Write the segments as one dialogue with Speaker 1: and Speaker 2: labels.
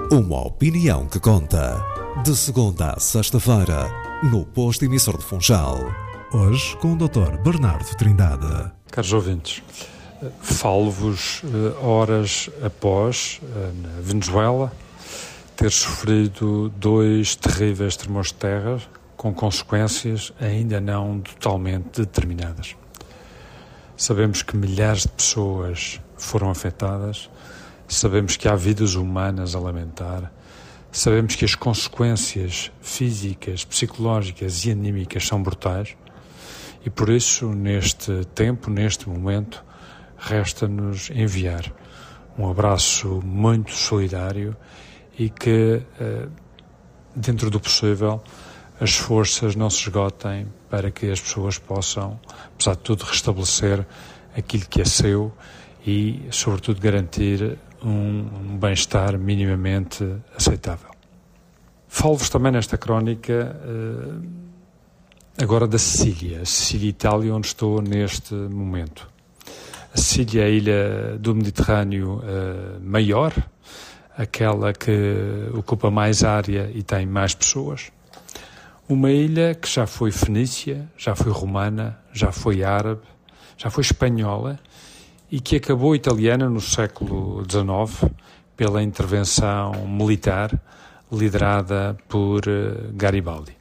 Speaker 1: Uma opinião que conta. De segunda a sexta-feira, no posto emissor de Funchal. Hoje com o Dr. Bernardo Trindade.
Speaker 2: Caros ouvintes, falo-vos horas após, na Venezuela, ter sofrido 2 terríveis tremores de terra com consequências ainda não totalmente determinadas. Sabemos que milhares de pessoas foram afetadas, sabemos que há vidas humanas a lamentar, sabemos que as consequências físicas, psicológicas e anímicas são brutais e por isso, neste tempo, neste momento, resta-nos enviar um abraço muito solidário e que, dentro do possível, as forças não se esgotem para que as pessoas possam, apesar de tudo, restabelecer aquilo que é seu e, sobretudo, garantir um bem-estar minimamente aceitável. Falo-vos também nesta crónica agora da Sicília, Itália, onde estou neste momento. A Sicília é a ilha do Mediterrâneo maior, aquela que ocupa mais área e tem mais pessoas. Uma ilha que já foi fenícia, já foi romana, já foi árabe, já foi espanhola e que acabou italiana no século XIX pela intervenção militar liderada por Garibaldi.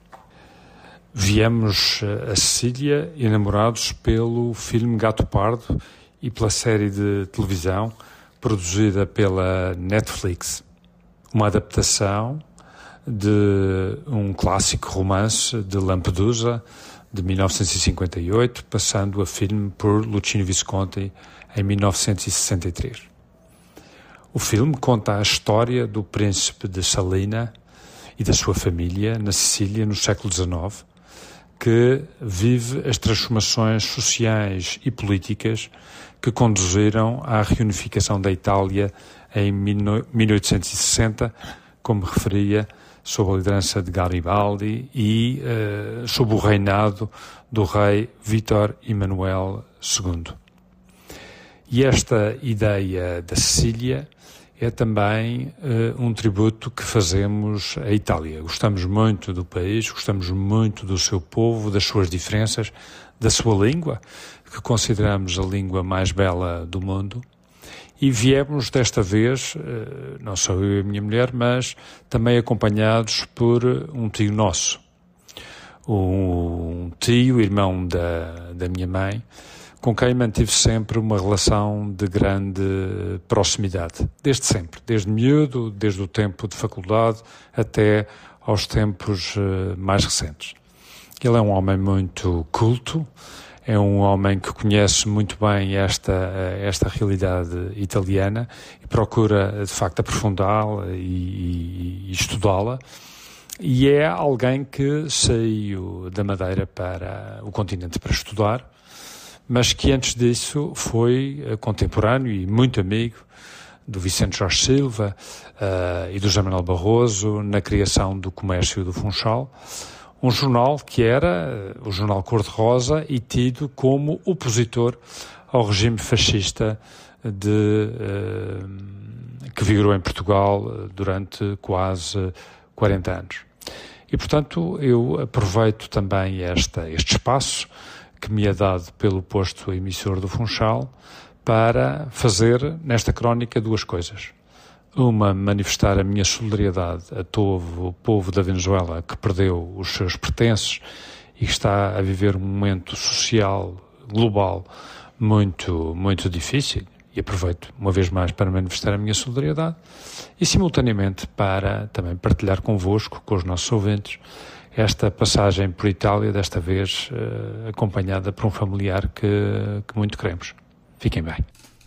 Speaker 2: Viemos a Sicília enamorados pelo filme Gato Pardo e pela série de televisão produzida pela Netflix, uma adaptação de um clássico romance de Lampedusa, de 1958, passando a filme por Luchino Visconti em 1963. O filme conta a história do príncipe de Salina e da sua família na Sicília no século XIX, que vive as transformações sociais e políticas que conduziram à reunificação da Itália em 1860, como referia, sob a liderança de Garibaldi e sob o reinado do rei Vítor Emanuel II. E esta ideia da Sicília é também um tributo que fazemos à Itália. Gostamos muito do país, gostamos muito do seu povo, das suas diferenças, da sua língua, que consideramos a língua mais bela do mundo. E viemos desta vez, não só eu e a minha mulher, mas também acompanhados por um tio nosso. Um tio, irmão da minha mãe, com quem mantive sempre uma relação de grande proximidade. Desde sempre, desde miúdo, desde o tempo de faculdade até aos tempos mais recentes. Ele é um homem muito culto, é um homem que conhece muito bem esta realidade italiana e procura, de facto, aprofundá-la e estudá-la. E é alguém que saiu da Madeira para o continente para estudar, mas que antes disso foi contemporâneo e muito amigo do Vicente Jorge Silva e do José Manuel Barroso na criação do Comércio do Funchal, um jornal que era o jornal cor-de-rosa e tido como opositor ao regime fascista que vigorou em Portugal durante quase 40 anos. E, portanto, eu aproveito também este espaço que me é dado pelo posto emissor do Funchal para fazer nesta crónica 2 coisas. Uma, manifestar a minha solidariedade a todo o povo da Venezuela que perdeu os seus pertences e que está a viver um momento social global muito, muito difícil. E aproveito uma vez mais para manifestar a minha solidariedade e, simultaneamente, para também partilhar convosco, com os nossos ouvintes, esta passagem por Itália, desta vez acompanhada por um familiar que muito queremos. Fiquem bem.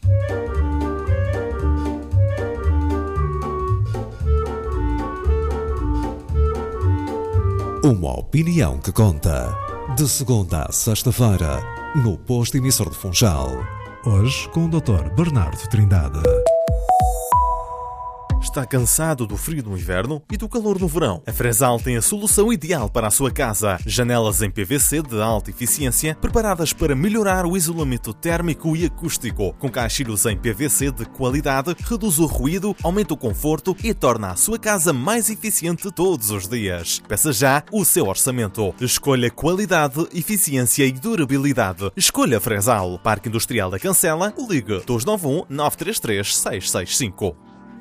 Speaker 1: Uma opinião que conta. De segunda a sexta-feira, no posto emissor de Funchal. Hoje com o Dr. Bernardo Trindade.
Speaker 3: Está cansado do frio no inverno e do calor no verão? A Fresal tem a solução ideal para a sua casa. Janelas em PVC de alta eficiência, preparadas para melhorar o isolamento térmico e acústico. Com caixilhos em PVC de qualidade, reduz o ruído, aumenta o conforto e torna a sua casa mais eficiente todos os dias. Peça já o seu orçamento. Escolha qualidade, eficiência e durabilidade. Escolha Fresal. Parque Industrial da Cancela. Ligue 291 933 665.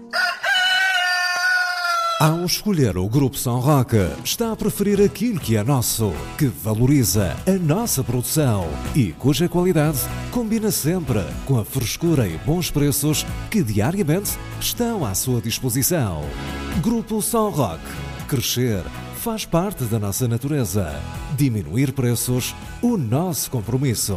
Speaker 1: Ao escolher o Grupo São Roque, está a preferir aquilo que é nosso, que valoriza a nossa produção e cuja qualidade combina sempre com a frescura e bons preços que diariamente estão à sua disposição. Grupo São Roque. Crescer faz parte da nossa natureza. Diminuir preços, o nosso compromisso.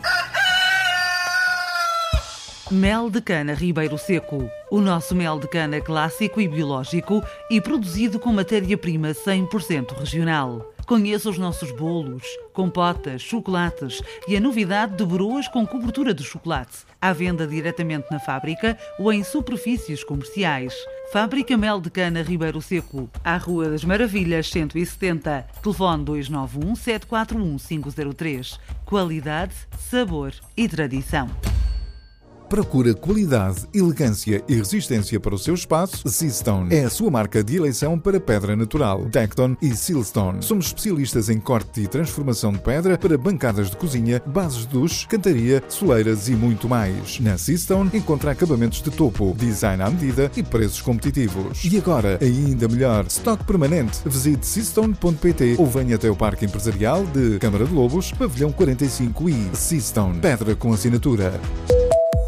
Speaker 4: Mel de cana Ribeiro Seco. O nosso mel de cana clássico e biológico e produzido com matéria-prima 100% regional. Conheça os nossos bolos, compotas, chocolates e a novidade de broas com cobertura de chocolate. À venda diretamente na fábrica ou em superfícies comerciais. Fábrica Mel de Cana Ribeiro Seco. À Rua das Maravilhas, 170. Telefone 291 741 503. Qualidade, sabor e tradição.
Speaker 5: Procura qualidade, elegância e resistência para o seu espaço? Seastone é a sua marca de eleição para pedra natural. Tecton e Sealstone. Somos especialistas em corte e transformação de pedra para bancadas de cozinha, bases de duche, cantaria, soleiras e muito mais. Na Seastone encontra acabamentos de topo, design à medida e preços competitivos. E agora, ainda melhor, estoque permanente. Visite seastone.pt ou venha até o Parque Empresarial de Câmara de Lobos, Pavilhão 45 e Seastone. Pedra com assinatura.